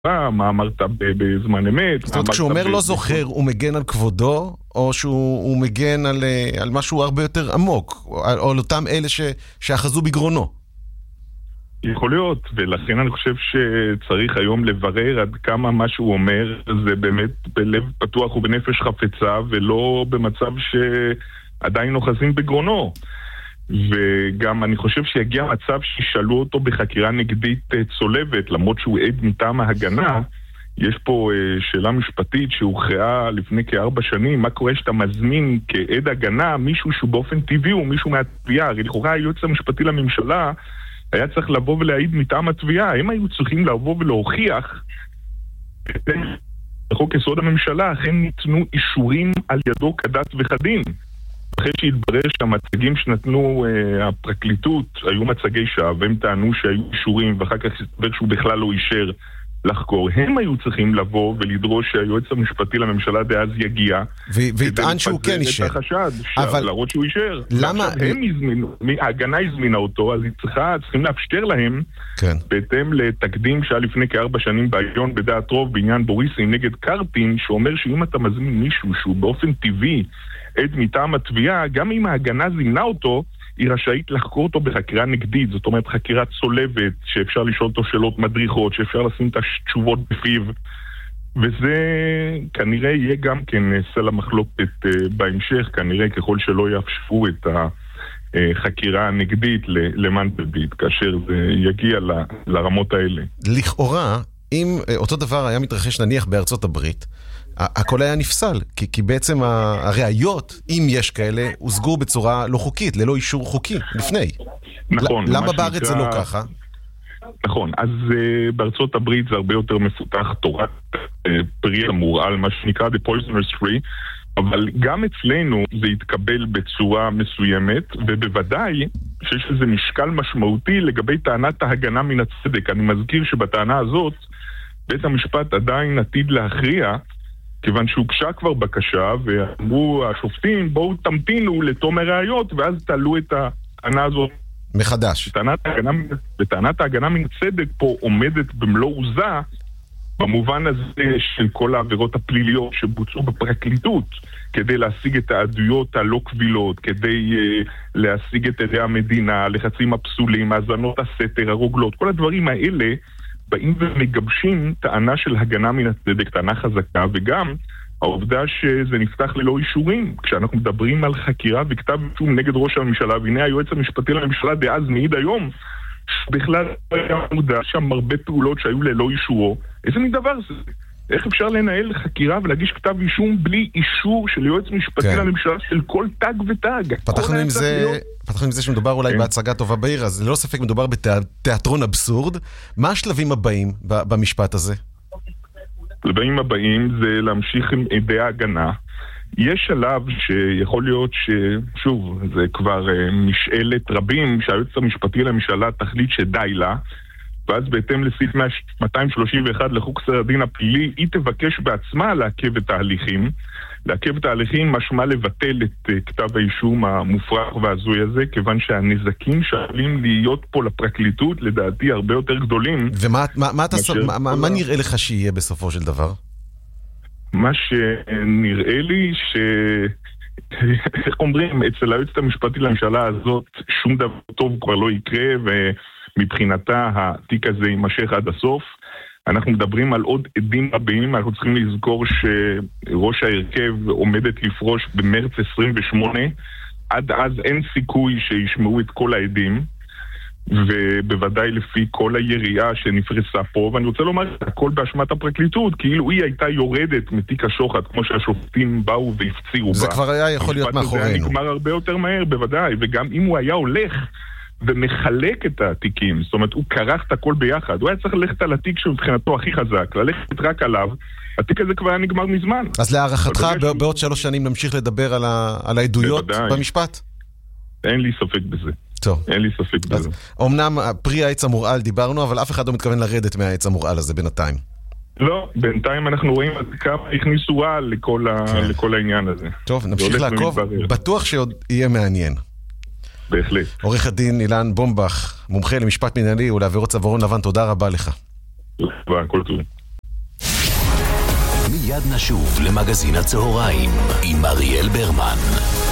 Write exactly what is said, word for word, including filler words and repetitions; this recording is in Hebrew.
מה אמרת בזמן אמת. זאת אומרת, כשהוא אומר לא זוכר, הוא מגן על כבודו, או שהוא מגן על, על משהו הרבה יותר עמוק, או על אותם אלה ש, שאחזו בגרונו? יכול להיות, ולכן אני חושב שצריך היום לברר עד כמה מה שהוא אומר זה באמת בלב פתוח ובנפש חפצה, ולא במצב שעדיין אוחזים בגרונו. וגם אני חושב שיגיע מצב שישאלו אותו בחקירה נגדית צולבת, למרות שהוא עד מטעם ההגנה. יש פה שאלה משפטית שהוכרעה לפני כארבע שנים, מה קורה שאתה מזמין כעד הגנה מישהו שהוא באופן טבעי הוא מישהו מהתביעה. הרי לכאורה היועץ המשפטי לממשלה היה צריך לבוא ולהעיד מטעם התביעה, הם היו צריכים לבוא ולהוכיח בחוק יסוד הממשלה אכן ניתנו אישורים על ידו כדת וכדין. אחרי שהתברר שהמצגים שנתנו אה, הפרקליטות היו מצגי שווא, והם טענו שהיו אישורים, ואחר כך הסתבר שהוא בכלל לא אישר לחקור. הם היו צריכים לבוא ולדרוש שהיועץ המשפטי לממשלה דאז יגיע, ויטען שהוא כן אישר. את החשד, אבל להראות שהוא אישר. למה? הם הזמינו, ההגנה הזמינה אותו, אז היא צריכה, צריכים לאפשר להם, כן. בהתאם לתקדים שהיה לפני כארבע שנים בעליון בדעת רוב בעניין בוריסי נגד קרפין, שאומר שאם אתה מזמין מישהו שהוא באופן טבעי עד מטעם התביעה, גם אם ההגנה זימנה אותו, היא רשאית לחקור אותו בחקירה נגדית, זאת אומרת חקירה צולבת, שאפשר לשאול אותו שאלות מדריכות, שאפשר לשים את התשובות בפיו, וזה כנראה יהיה גם כן סלע מחלוקת בהמשך, כנראה ככל שלא יאפשרו את החקירה הנגדית למנדלבליט, כאשר זה יגיע ל, לרמות האלה. לכאורה, אם אותו דבר היה מתרחש נניח בארצות הברית, הכל היה נפסל, כי, כי בעצם הראיות, אם יש כאלה, הושגו בצורה לא חוקית, ללא אישור חוקי, לפני. נכון. למה בארץ שנקרא... זה לא ככה? נכון, אז uh, בארצות הברית זה הרבה יותר מפותח תורת uh, פרי המורעל, מה שנקרא The Poisonous Tree, אבל גם אצלנו זה יתקבל בצורה מסוימת, ובוודאי שיש לזה משקל משמעותי לגבי טענת ההגנה מן הצדק. אני מזכיר שבטענה הזאת, בית המשפט עדיין עתיד להכריע, כיוון שהוגשה כבר בקשה, ואמרו השופטים, בואו תמתינו לתום הראיות, ואז תעלו את הטענה הזאת מחדש. בטענת ההגנה, בטענת ההגנה מן הצדק פה עומדת במלוא עוזה, במובן הזה של כל העבירות הפליליות שבוצעו בפרקליטות, כדי להשיג את העדויות הלא קבילות, כדי uh, להשיג את עדי המדינה, לחצים הפסולים, האזנות הסתר, הרוגלות, כל הדברים האלה, באים ומגבשים טענה של הגנה מן הצדק, טענה חזקה, וגם העובדה שזה נפתח ללא אישורים. כשאנחנו מדברים על חקירה וכתב אישום נגד ראש הממשלה, והנה היועץ המשפטי לממשלה דאז מעיד היום, בכלל היה מודע שם הרבה פעולות שהיו ללא אישורו. איזה מין דבר זה? איך אפשר לנהל חקירה ולהגיש כתב אישום בלי אישור של יועץ משפטי כן. לממשלה של כל תג ותג? פתחנו עם זה, פתחנו עם זה שמדובר אולי כן. בהצגה טובה בעיר, אז ללא ספק מדובר בתיאטרון אבסורד. מה השלבים הבאים במשפט הזה? השלבים הבאים זה להמשיך עם עדי ההגנה. יש שלב שיכול להיות ששוב, זה כבר משאלת רבים שהיועץ המשפטי לממשלה תחליט שדי לה, ואז בהתאם לסעיף מאתיים שלושים ואחת לחוק סדר הדין הפלילי, היא תבקש בעצמה לעכב את ההליכים. לעכב את ההליכים משמע לבטל את כתב האישום המופרך והזוי הזה, כיוון שהנזקים שעלים להיות פה לפרקליטות, לדעתי, הרבה יותר גדולים. ומה מה, מה, מאשר... מה, מה, מה נראה לך שיהיה בסופו של דבר? מה שנראה לי ש... איך אומרים, אצל היועצת המשפטית לממשלה הזאת, שום דבר טוב כבר לא יקרה, ומבחינתה התיק הזה יימשך עד הסוף. אנחנו מדברים על עוד עדים רבים, אנחנו צריכים לזכור שראש ההרכב עומדת לפרוש במרץ עשרים ושמונה, עד אז אין סיכוי שישמעו את כל העדים, ובוודאי לפי כל היריעה שנפרסה פה, ואני רוצה לומר הכל באשמת הפרקליטות, כאילו היא הייתה יורדת מתיק השוחד, כמו שהשופטים באו והפצירו בה. זה כבר היה יכול להיות מאחורינו. זה היה נגמר הרבה יותר מהר, בוודאי, וגם אם הוא היה הולך ומחלק את התיקים, זאת אומרת, הוא קרח את הכל ביחד, הוא היה צריך ללכת על התיק שמבחינתו הכי חזק, ללכת רק עליו, התיק הזה כבר היה נגמר מזמן. אז להערכתך, בעוד שלוש שנים נמשיך לדבר על העדויות במשפט? אין לי ספק בזה. טוב. אין לי ספק בזה. אמנם פרי העץ המורעל דיברנו, אבל אף אחד לא מתכוון לרדת מהעץ המורעל הזה בינתיים. לא, בינתיים אנחנו רואים עד כמה הכניסו רע לכל, ה... לכל העניין הזה. טוב, נמשיך לעקוב. בטוח שעוד יהיה מעניין. בהחלט. עורך הדין אילן בומבך, מומחה למשפט מנהלי ולעבירות צווארון לבן, תודה רבה לך. תודה, כל טוב. מיד נשוב למגזין הצהריים עם אריאל ברמן.